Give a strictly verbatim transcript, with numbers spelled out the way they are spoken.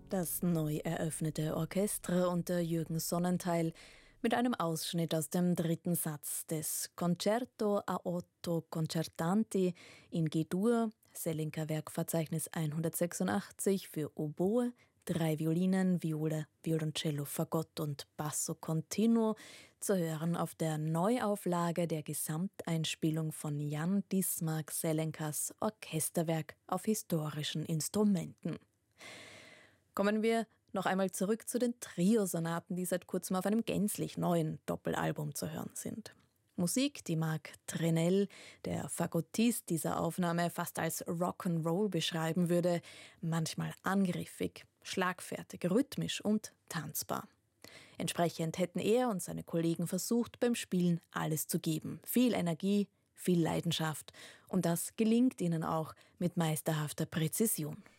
Das neu eröffnete Orchestra unter Jürgen Sonnenthal mit einem Ausschnitt aus dem dritten Satz des Concerto a otto concertanti in G-Dur, Selinka-Werkverzeichnis hundertsechsundachtzig für Oboe, drei Violinen, Viola, Violoncello, Fagott und Basso Continuo, zu hören auf der Neuauflage der Gesamteinspielung von Jan Dismark Selenkas Orchesterwerk auf historischen Instrumenten. Kommen wir noch einmal zurück zu den Trio-Sonaten, die seit kurzem auf einem gänzlich neuen Doppelalbum zu hören sind. Musik, die Marc Trenel, der Fagottist dieser Aufnahme, fast als Rock'n'Roll beschreiben würde, manchmal angriffig, schlagfertig, rhythmisch und tanzbar. Entsprechend hätten er und seine Kollegen versucht, beim Spielen alles zu geben. Viel Energie, viel Leidenschaft. Und das gelingt ihnen auch mit meisterhafter Präzision.